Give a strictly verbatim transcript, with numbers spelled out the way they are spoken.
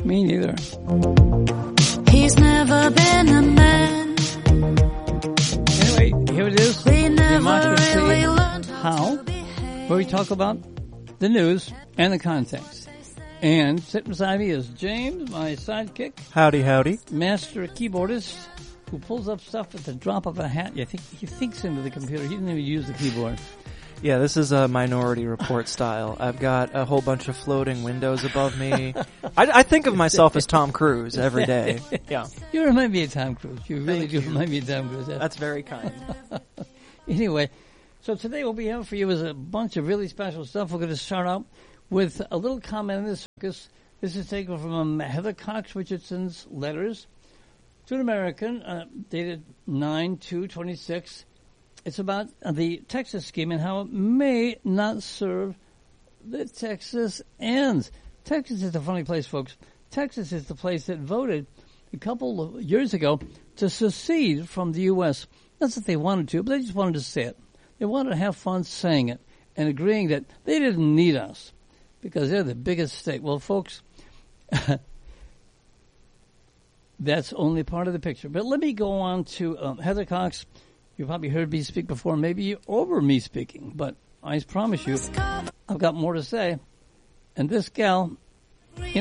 Me neither. He's never been a man. Anyway, here it is. We never Democracy really learned How, to behave. where we talk about the news and the context. And sitting beside me is James, my sidekick, Howdy, howdy. master keyboardist, who pulls up stuff at the drop of a hat. I think he thinks into the computer. He doesn't even use the keyboard. Yeah, this is a Minority Report style. I've got a whole bunch of floating windows above me. I, I think of myself as Tom Cruise every day. Yeah, You remind me of Tom Cruise. You really Thank do you. remind me of Tom Cruise. that's very kind. Anyway, so today what we have for you is a bunch of really special stuff. We're going to start out with a little comment on the circus. This is taken from um, Heather Cox Richardson's letters to an American, uh, dated nine two twenty-six. It's about uh, the Texas scheme and how it may not serve the Texans. Texas is a funny place, folks. Texas is the place that voted a couple of years ago to secede from the U S. Not that they wanted to, but they just wanted to say it. They wanted to have fun saying it and agreeing that they didn't need us because they're the biggest state. Well, folks, that's only part of the picture. But let me go on to um, Heather Cox. You probably heard me speak before, maybe over me speaking, but I promise you, I've got more to say. And this gal